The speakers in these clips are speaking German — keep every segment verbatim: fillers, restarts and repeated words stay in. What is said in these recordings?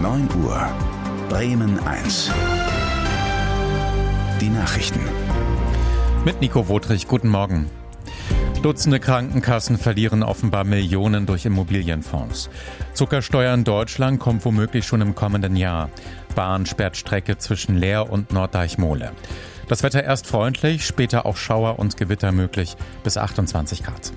neun Uhr. Bremen eins. Die Nachrichten. Mit Nico Wotrich, guten Morgen. Dutzende Krankenkassen verlieren offenbar Millionen durch Immobilienfonds. Zuckersteuer in Deutschland kommt womöglich schon im kommenden Jahr. Bahn sperrt Strecke zwischen Leer und Norddeichmole. Das Wetter erst freundlich, später auch Schauer und Gewitter möglich, bis achtundzwanzig Grad.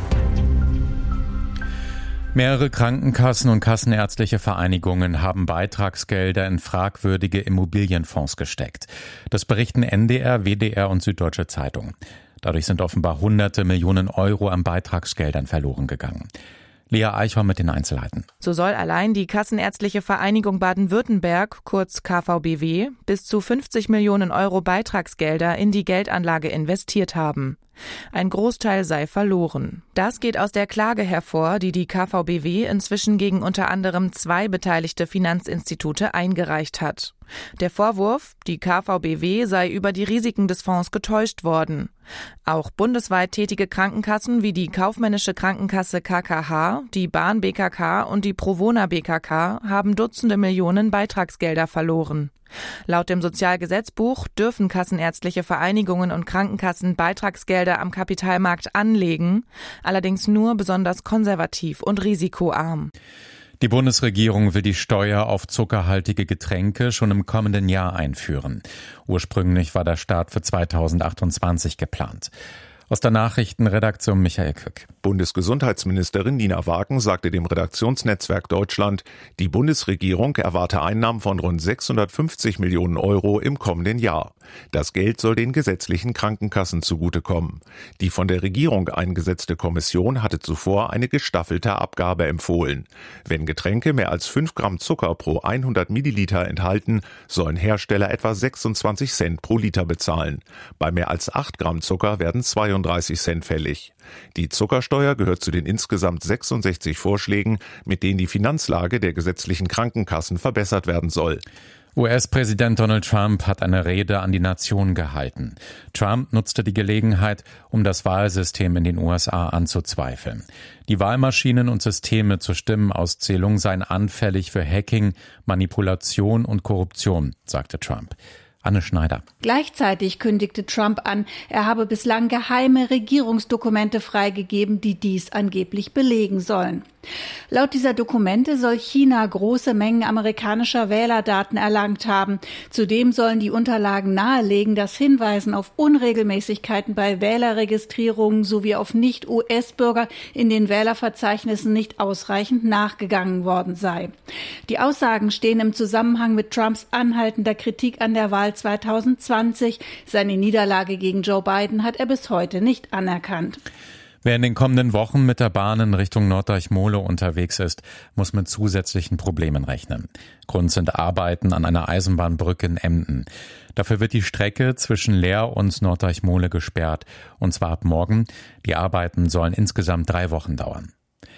Mehrere Krankenkassen und kassenärztliche Vereinigungen haben Beitragsgelder in fragwürdige Immobilienfonds gesteckt. Das berichten N D R, W D R und Süddeutsche Zeitung. Dadurch sind offenbar hunderte Millionen Euro an Beitragsgeldern verloren gegangen. Lea Eichhorn mit den Einzelheiten. So soll allein die Kassenärztliche Vereinigung Baden-Württemberg, kurz K V B W, bis zu fünfzig Millionen Euro Beitragsgelder in die Geldanlage investiert haben. Ein Großteil sei verloren. Das geht aus der Klage hervor, die die K V B W inzwischen gegen unter anderem zwei beteiligte Finanzinstitute eingereicht hat. Der Vorwurf, die K V B W sei über die Risiken des Fonds getäuscht worden. Auch bundesweit tätige Krankenkassen wie die Kaufmännische Krankenkasse K K H, die Bahn B K K und die Provona B K K haben Dutzende Millionen Beitragsgelder verloren. Laut dem Sozialgesetzbuch dürfen kassenärztliche Vereinigungen und Krankenkassen Beitragsgelder am Kapitalmarkt anlegen, allerdings nur besonders konservativ und risikoarm. Die Bundesregierung will die Steuer auf zuckerhaltige Getränke schon im kommenden Jahr einführen. Ursprünglich war der Start für zweitausendachtundzwanzig geplant. Aus der Nachrichtenredaktion Michael Kück. Bundesgesundheitsministerin Nina Wagen sagte dem Redaktionsnetzwerk Deutschland, die Bundesregierung erwarte Einnahmen von rund sechshundertfünfzig Millionen Euro im kommenden Jahr. Das Geld soll den gesetzlichen Krankenkassen zugutekommen. Die von der Regierung eingesetzte Kommission hatte zuvor eine gestaffelte Abgabe empfohlen. Wenn Getränke mehr als fünf Gramm Zucker pro hundert Milliliter enthalten, sollen Hersteller etwa sechsundzwanzig Cent pro Liter bezahlen. Bei mehr als acht Gramm Zucker werden zweiunddreißig Cent fällig. Die Zuckersteuer gehört zu den insgesamt sechsundsechzig Vorschlägen, mit denen die Finanzlage der gesetzlichen Krankenkassen verbessert werden soll. U S-Präsident Donald Trump hat eine Rede an die Nation gehalten. Trump nutzte die Gelegenheit, um das Wahlsystem in den U S A anzuzweifeln. Die Wahlmaschinen und Systeme zur Stimmenauszählung seien anfällig für Hacking, Manipulation und Korruption, sagte Trump. Anne Schneider. Gleichzeitig kündigte Trump an, er habe bislang geheime Regierungsdokumente freigegeben, die dies angeblich belegen sollen. Laut dieser Dokumente soll China große Mengen amerikanischer Wählerdaten erlangt haben. Zudem sollen die Unterlagen nahelegen, dass Hinweisen auf Unregelmäßigkeiten bei Wählerregistrierungen sowie auf Nicht-U S-Bürger in den Wählerverzeichnissen nicht ausreichend nachgegangen worden sei. Die Aussagen stehen im Zusammenhang mit Trumps anhaltender Kritik an der Wahl zweitausendzwanzig. Seine Niederlage gegen Joe Biden hat er bis heute nicht anerkannt. Wer in den kommenden Wochen mit der Bahn in Richtung Norddeichmole unterwegs ist, muss mit zusätzlichen Problemen rechnen. Grund sind Arbeiten an einer Eisenbahnbrücke in Emden. Dafür wird die Strecke zwischen Leer und Norddeichmole gesperrt, und zwar ab morgen. Die Arbeiten sollen insgesamt drei Wochen dauern.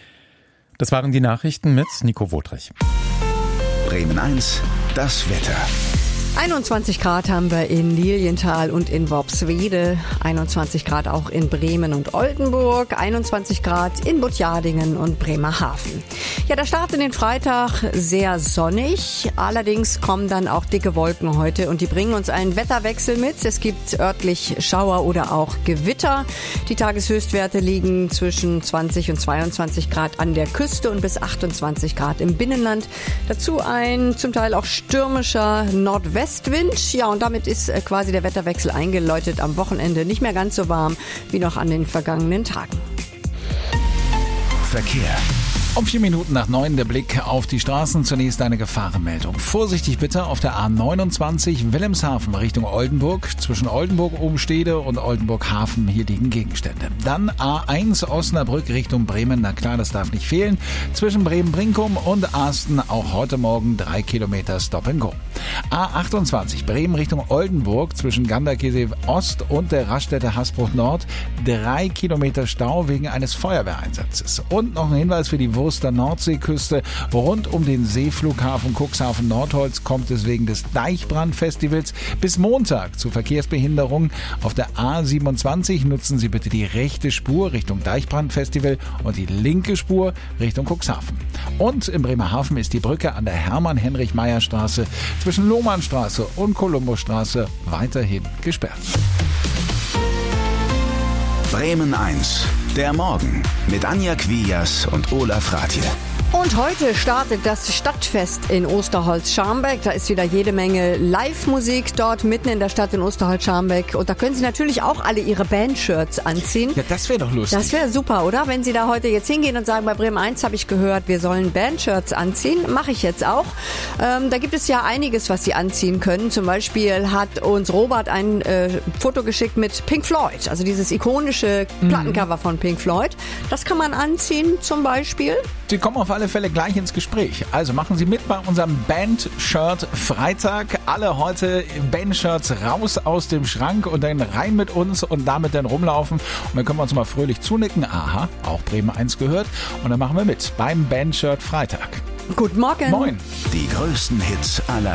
Das waren die Nachrichten mit Nico Wotrich. Bremen eins, das Wetter. einundzwanzig Grad haben wir in Lilienthal und in Worpswede, einundzwanzig Grad auch in Bremen und Oldenburg, einundzwanzig Grad in Butjadingen und Bremerhaven. Ja, der Start in den Freitag sehr sonnig, allerdings kommen dann auch dicke Wolken heute und die bringen uns einen Wetterwechsel mit. Es gibt örtlich Schauer oder auch Gewitter. Die Tageshöchstwerte liegen zwischen zwanzig und zweiundzwanzig Grad an der Küste und bis achtundzwanzig Grad im Binnenland. Dazu ein zum Teil auch stürmischer Nordwest Westwind, ja, und damit ist quasi der Wetterwechsel eingeläutet. Am Wochenende nicht mehr ganz so warm wie noch an den vergangenen Tagen. Verkehr. Um vier Minuten nach neun der Blick auf die Straßen. Zunächst eine Gefahrenmeldung. Vorsichtig bitte auf der A neunundzwanzig Wilhelmshaven Richtung Oldenburg. Zwischen Oldenburg-Obenstede und Oldenburg-Hafen, hier liegen Gegenstände. Dann A eins Osnabrück Richtung Bremen. Na klar, das darf nicht fehlen. Zwischen Bremen-Brinkum und Asten auch heute Morgen drei Kilometer Stop and Go. A achtundzwanzig Bremen Richtung Oldenburg zwischen Ganderkesee Ost und der Raststätte Hasbruch Nord. Drei Kilometer Stau wegen eines Feuerwehreinsatzes. Und noch ein Hinweis für die Wurster Nordseeküste. Rund um den Seeflughafen Cuxhaven-Nordholz kommt es wegen des Deichbrandfestivals bis Montag zu Verkehrsbehinderungen. Auf der A siebenundzwanzig nutzen Sie bitte die rechte Spur Richtung Deichbrandfestival und die linke Spur Richtung Cuxhaven. Und in Bremerhaven ist die Brücke an der Hermann-Heinrich-Meyer-Straße zwischen Lohmannstraße und Kolumbusstraße weiterhin gesperrt. Bremen eins, der Morgen mit Anja Quias und Olaf Ratje. Und heute startet das Stadtfest in Osterholz-Scharmbeck. Da ist wieder jede Menge Live-Musik dort mitten in der Stadt in Osterholz-Scharmbeck. Und da können Sie natürlich auch alle Ihre Band-Shirts anziehen. Ja, das wäre doch lustig. Das wäre super, oder? Wenn Sie da heute jetzt hingehen und sagen, bei Bremen eins habe ich gehört, wir sollen Band-Shirts anziehen. Mache ich jetzt auch. Ähm, da gibt es ja einiges, was Sie anziehen können. Zum Beispiel hat uns Robert ein äh, Foto geschickt mit Pink Floyd. Also dieses ikonische Plattencover mhm. von Pink Floyd. Das kann man anziehen zum Beispiel. Sie kommen auf alle Fälle gleich ins Gespräch. Also machen Sie mit bei unserem Band-Shirt Freitag. Alle heute Band-Shirts raus aus dem Schrank und dann rein mit uns und damit dann rumlaufen. Und dann können wir uns mal fröhlich zunicken. Aha, auch Bremen eins gehört. Und dann machen wir mit beim Band-Shirt Freitag. Guten Morgen. Moin. Die größten Hits aller